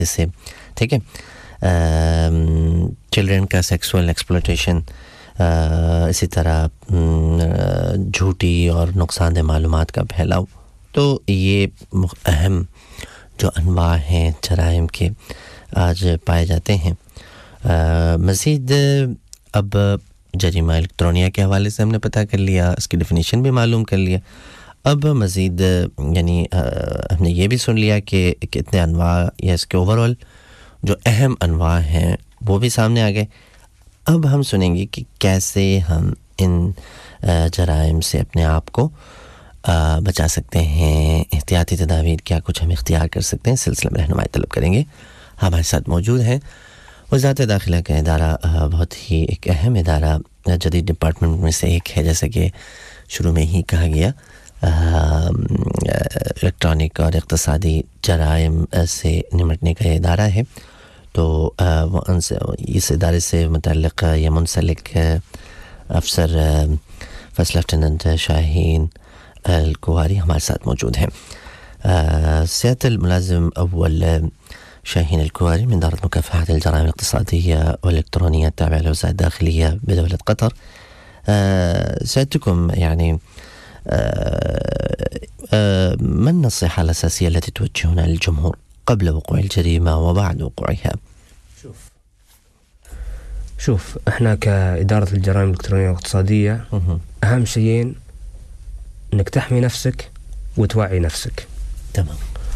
سے ٹھیک ہے چلڈرن کا سیکسول ایکسپلوٹیشن اسی طرح جھوٹی اور نقصان دہ معلومات کا پھیلاؤ تو یہ اہم جو انواع ہیں جرائم کے آج پائے جاتے ہیں مزید اب جریمہ الیکٹرونیہ کے حوالے سے ہم نے پتہ کر لیا اس کی ڈیفینیشن بھی معلوم کر لیا اب مزید یعنی ہم نے یہ بھی سن لیا کہ کتنے انواع یا اس کے اوورال جو اہم انواع ہیں وہ بھی سامنے آ گئے اب ہم سنیں گے کہ کیسے ہم ان جرائم سے اپنے آپ کو بچا سکتے ہیں احتیاطی تدابیر کیا کچھ ہم اختیار کر سکتے ہیں سلسلے میں رہنمائی طلب کریں گے ہمارے ساتھ موجود ہیں وزارت داخلہ کا ادارہ بہت ہی ایک اہم ادارہ جدید ڈپارٹمنٹ میں سے ایک ہے جیسا کہ شروع میں ہی کہا گیا الیکٹرانک اور اقتصادی جرائم سے نمٹنے کا یہ ادارہ ہے تو اس ادارے سے متعلق یا منسلک افسر فرسٹ لیفٹیننٹ شاہین الکواری ہمارے ساتھ موجود ہیں سیادة الملازم أول شاهين الكواري من إدارة مكافحة الجرائم الاقتصادية والإلكترونية التابعة لوزارة الداخلية بدولة قطر سألتكم يعني ما النصيحة الأساسية التي توجهونها للجمهور قبل وقوع الجريمة وبعد وقوعها؟ شوف احنا كإدارة الجرائم الإلكترونية والاقتصادية أهم شيئين انك تحمي نفسك وتوعي نفسك تمام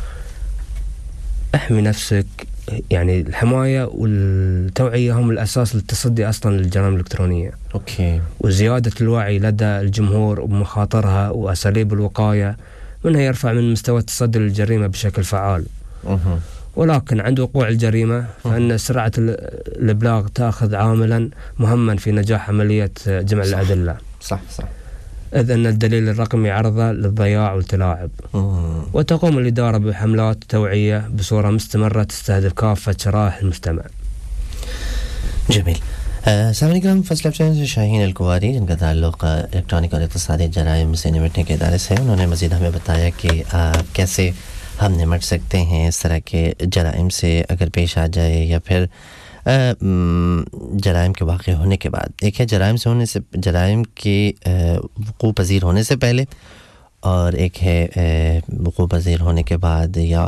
احمي نفسك يعني الحماية والتوعية هم الأساس للتصدي أصلا للجرائم الإلكترونية اوكي وزيادة الوعي لدى الجمهور بمخاطرها وأساليب الوقاية منها يرفع من مستوى التصدي للجريمة بشكل فعال ولكن عند وقوع الجريمة فإن سرعة الإبلاغ تأخذ عاملا مهما في نجاح عملية جمع الأدلة صح إذ أن الدليل الرقمي عرضة للضياع والتلاعب وتقوم الإدارة بحملات توعية بصورة مستمرة تستهدف كافة شرائح المجتمع. جميل. سامعین کرام فرسٹ لیفٹیننٹ شاہین الکواری جن کا تعلق الیکٹرانک اور اقتصادی جرائم سے نمٹنے کے ادارے سے ہے انہوں نے مزید ہمیں بتایا کہ کیسے ہم نمٹ سکتے ہیں اس طرح کے جرائم سے اگر پیش آ جائے یا پھر جرائم کے واقع ہونے کے بعد ایک ہے جرائم کے وقوع پذیر ہونے سے پہلے اور ایک ہے وقوع پذیر ہونے کے بعد یا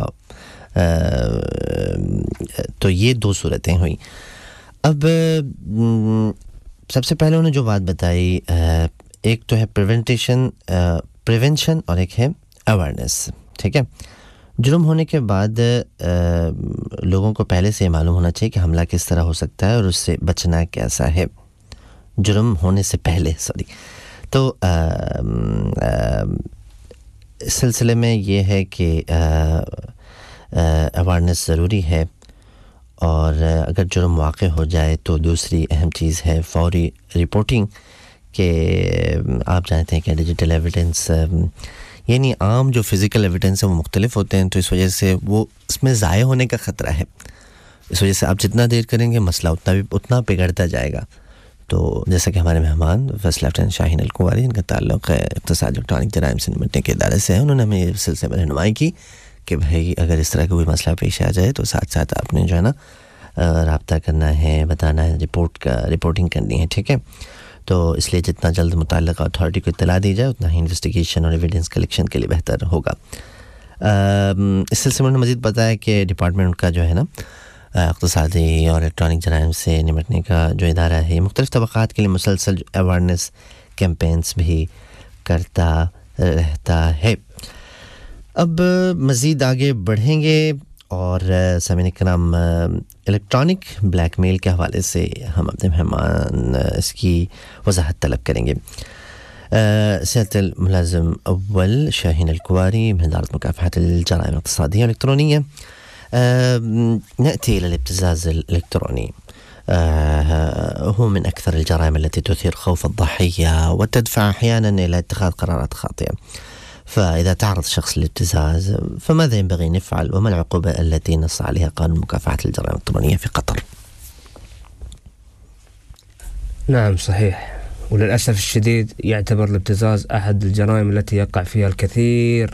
تو یہ دو صورتیں ہوئیں اب سب سے پہلے انہوں نے جو بات بتائی ایک تو ہے پریونشن اور ایک ہے اویئرنیس ٹھیک ہے جرم ہونے کے بعد لوگوں کو پہلے سے معلوم ہونا چاہیے کہ حملہ کس طرح ہو سکتا ہے اور اس سے بچنا کیسا ہے جرم ہونے سے پہلے تو اس سلسلے میں یہ ہے کہ اویئرنیس ضروری ہے اور اگر جرم واقع ہو جائے تو دوسری اہم چیز ہے فوری رپورٹنگ کہ آپ جانتے ہیں کہ ڈیجیٹل ایویڈنس یعنی عام جو فزیکل ایویڈنس ہے وہ مختلف ہوتے ہیں تو اس وجہ سے وہ اس میں ضائع ہونے کا خطرہ ہے اس وجہ سے آپ جتنا دیر کریں گے مسئلہ اتنا بگڑتا جائے گا تو جیسا کہ ہمارے مہمان فرسٹ لیفٹیننٹ شاہین الکواری جن کا تعلق اقتصادی الیکٹرانک جرائم سے نمٹنے کے ادارے سے ہے انہوں نے ہمیں اس سلسلے میں رہنمائی کی کہ بھائی اگر اس طرح کا کوئی مسئلہ پیش آ جائے تو ساتھ ساتھ آپ نے جو ہے نا رابطہ کرنا ہے بتانا ہے رپورٹنگ کرنی ہے ٹھیک ہے تو اس لیے جتنا جلد متعلقہ اتھارٹی کو اطلاع دی جائے اتنا ہی انویسٹیگیشن اور ایویڈنس کلیکشن کے لیے بہتر ہوگا اس سلسلے میں مزید بتایا کہ ڈپارٹمنٹ کا جو ہے نا اقتصادی اور الیکٹرانک جرائم سے نمٹنے کا جو ادارہ ہے یہ مختلف طبقات کے لیے مسلسل اویئرنیس کیمپینز بھی کرتا رہتا ہے اب مزید آگے بڑھیں گے اور سامعین کرام الیکٹرانک بلیک میل کے حوالے سے ہم اپنے مہمان اس کی وضاحت طلب کریں گے سیادة الملازم أول شاهين الكواري من إدارة مكافحة الجرائم الاقتصادية والإلكترونية نأتي إلى الابتزاز الإلكتروني هو من أكثر الجرائم التي تثير خوف الضحية وتدفع أحيانا إلى اتخاذ قرارات خاطئة فإذا تعرض شخص للابتزاز فماذا ينبغي أن يفعل وما العقوبة التي نص عليها قانون مكافحة الجرائم الإلكترونية في قطر؟ نعم صحيح وللأسف الشديد يعتبر الابتزاز أحد الجرائم التي يقع فيها الكثير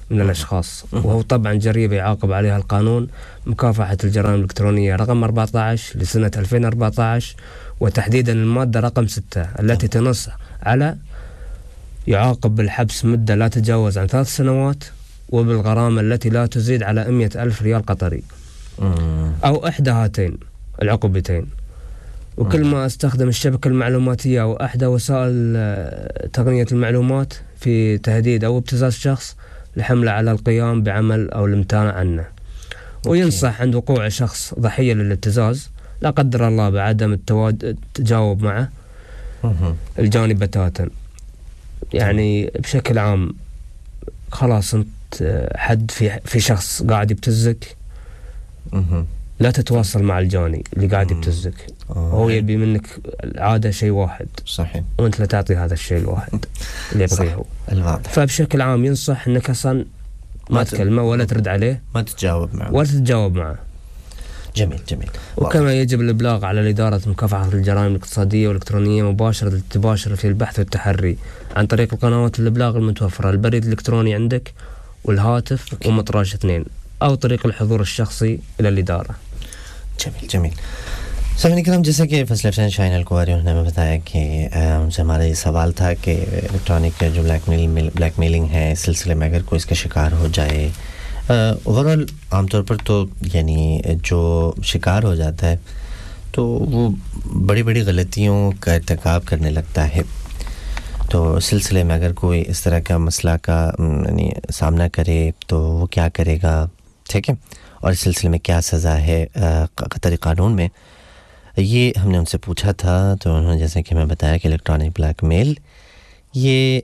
من الأشخاص، وهو طبعا جريمة يعاقب عليها القانون مكافحة الجرائم الإلكترونية رقم 14 لسنة 2014، وتحديدا المادة رقم 6 التي تنص على يعاقب بالحبس مدة لا تتجاوز عن 3 سنوات، وبالغرامة التي لا تزيد على 100,000 ريال قطري، أو إحدى هاتين العقوبتين. وكل ما استخدم الشبكة المعلوماتية أو إحدى وسائل تقنية المعلومات في تهديد أو ابتزاز شخص لحمله على القيام بعمل أو الامتناع عنه. وينصح عند وقوع شخص ضحية للابتزاز لا قدر الله بعدم التجاوب معه الجانب بتاتا. يعني بشكل عام خلاص أنت حد في شخص قاعد يبتزك، لا تتواصل مع الجاني اللي قاعد يبتزك، هو يبي منك العادة شيء واحد، صحيح، وانت لا تعطي هذا الشيء الواحد اللي يبغيه هو. فبشكل عام ينصح انك اصلا ما تكلمه ولا ترد عليه، ما تتجاوب معه. جميل. وكما يجب الابلاغ على الإدارة مكافحة الجرائم الاقتصادية والإلكترونية مباشرة تباشر في البحث والتحري عن طريق القنوات الابلاغ المتوفرة، البريد الإلكتروني عندك والهاتف ومطراش 2، أو طريق الحضور الشخصي إلى الإدارة. جميل. سامعین کرام، جیسا کہ فیصل افسان شاہین القواری انہوں نے بتایا کہ ان سے ہمارا یہ سوال تھا کہ الیکٹرانک جو بلیک میلنگ ہے اس سلسلے میں اگر کوئی اس کا شکار ہو جائے، اوورال عام طور پر تو یعنی جو شکار ہو جاتا ہے تو وہ بڑی بڑی غلطیوں کا ارتکاب کرنے لگتا ہے، تو اس سلسلے میں اگر کوئی اس طرح کا مسئلہ کا یعنی سامنا کرے تو وہ کیا کرے گا، ٹھیک ہے، اور اس سلسلے میں کیا سزا ہے قطری قانون میں، یہ ہم نے ان سے پوچھا تھا۔ تو انہوں نے جیسے کہ میں بتایا کہ الیکٹرانک بلیک میل یہ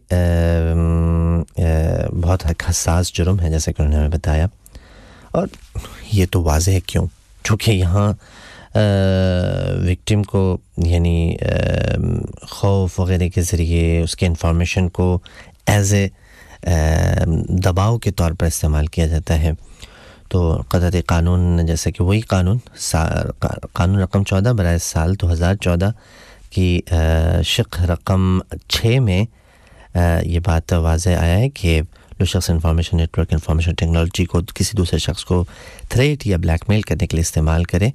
بہت حساس جرم ہے، جیسے کہ انہوں نے بتایا، اور یہ تو واضح ہے کیوں، چونکہ یہاں وکٹم کو یعنی خوف وغیرہ کے ذریعے اس کے انفارمیشن کو ایز اے دباؤ کے طور پر استعمال کیا جاتا ہے۔ تو قطری قانون جیسے کہ وہی قانون رقم 14 برائے سال 2014 کی شق رقم 6 میں یہ بات واضح آیا ہے کہ جو شخص انفارمیشن نیٹورک انفارمیشن ٹیکنالوجی کو کسی دوسرے شخص کو تھریٹ یا بلیک میل کرنے کے لیے استعمال کرے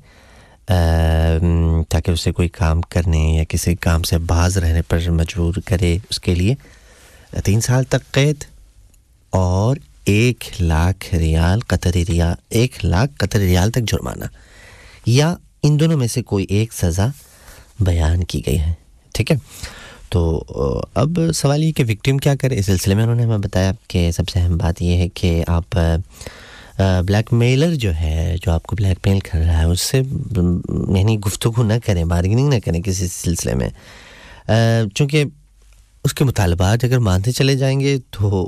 تاکہ اسے کوئی کام کرنے یا کسی کام سے باز رہنے پر مجبور کرے، اس کے لیے 3 سال تک قید اور 1,00,000 ریال قطری ریال 1,00,000 قطری ریال تک جرمانہ، یا ان دونوں میں سے کوئی ایک سزا بیان کی گئی ہے، ٹھیک ہے۔ تو اب سوال یہ کہ وکٹم کیا کرے اس سلسلے میں، انہوں نے ہمیں بتایا کہ سب سے اہم بات یہ ہے کہ آپ بلیک میلر جو ہے، جو آپ کو بلیک میل کر رہا ہے، اس سے یعنی گفتگو نہ کریں، بارگیننگ نہ کریں کسی سلسلے میں، چونکہ اس کے مطالبات اگر مانتے چلے جائیں گے تو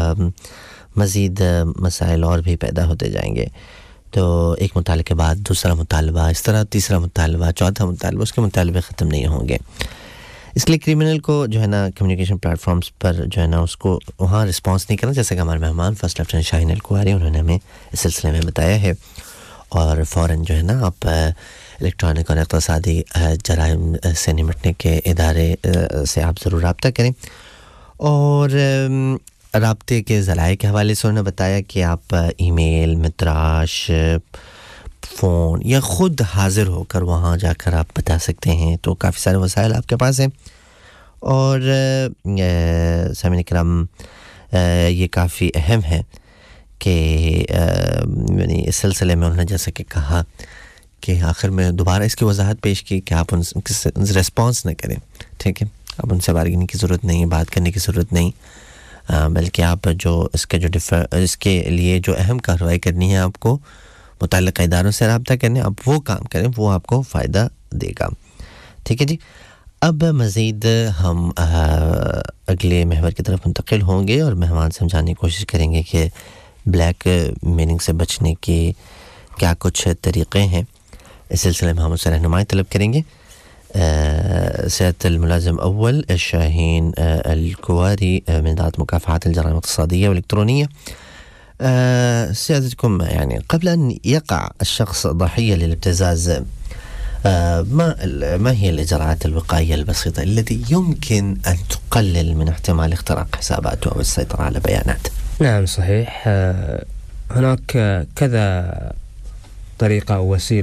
مزید مسائل اور بھی پیدا ہوتے جائیں گے۔ تو ایک مطالبے کے بعد دوسرا مطالبہ، اس طرح تیسرا مطالبہ، چوتھا مطالبہ، اس کے مطالبے ختم نہیں ہوں گے۔ اس لیے کرمنل کو جو ہے نا کمیونیکیشن پلیٹ فارمز پر جو ہے نا اس کو وہاں رسپانس نہیں کرنا، جیسے کہ ہمارے مہمان فرسٹ لیفٹیننٹ شاہین القواری انہوں نے ہمیں اس سلسلے میں بتایا ہے، اور فوراً جو ہے نا آپ الیکٹرانک اور اقتصادی جرائم سے نمٹنے کے ادارے سے آپ ضرور رابطہ کریں۔ اور رابطے کے ذرائع کے حوالے سے انہوں نے بتایا کہ آپ ای میل، متراش، فون یا خود حاضر ہو کر وہاں جا کر آپ بتا سکتے ہیں، تو کافی سارے وسائل آپ کے پاس ہیں۔ اور سامعین کرام، یہ کافی اہم ہے کہ یعنی اس سلسلے میں انہوں نے جیسا کہ کہا کہ آخر میں دوبارہ اس کی وضاحت پیش کی کہ آپ ان سے ریسپانس نہ کریں، ٹھیک ہے، اب ان سے بارگیننگ کی ضرورت نہیں، بات کرنے کی ضرورت نہیں، بلکہ آپ جو اس کے لیے جو اہم کارروائی کرنی ہے آپ کو متعلقہ اداروں سے رابطہ کرنے، اب وہ کام کریں، وہ آپ کو فائدہ دے گا، ٹھیک ہے جی۔ اب مزید ہم اگلے محور کی طرف منتقل ہوں گے اور مہمان سمجھانے کی کوشش کریں گے کہ بلیک میلنگ سے بچنے کے کیا کچھ طریقے ہیں۔ اس سلسلے میں ہم اس سے رہنمائی طلب کریں گے۔ سيادة الملازم أول شاهين الكواري من إدارة مكافحة الجرائم الاقتصادية والإلكترونية، سيادتكم يعني قبل أن يقع الشخص ضحية للابتزاز ما هي الإجراءات الوقائية البسيطة التي يمكن أن تقلل من احتمال اختراق حساباته أو السيطرة على بياناته؟ نعم صحيح. هناك كذا طريقة أو وسيلة